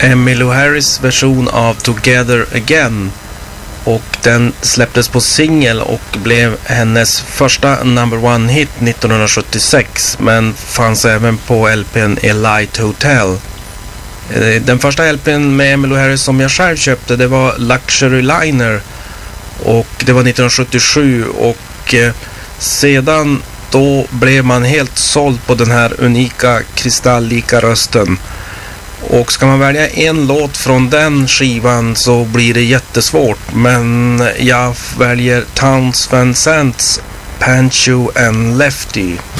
Emmylou Harris version av Together Again, och den släpptes på singel och blev hennes första number one hit 1976, men fanns även på LP:n A Light Hotel. Den första LP:n med Emmylou Harris som jag själv köpte, det var Luxury Liner, och det var 1977, och sedan då blev man helt såld på den här unika kristalllika rösten. Och ska man välja en låt från den skivan så blir det jättesvårt, men jag väljer Townes Van Zandts Pancho and Lefty.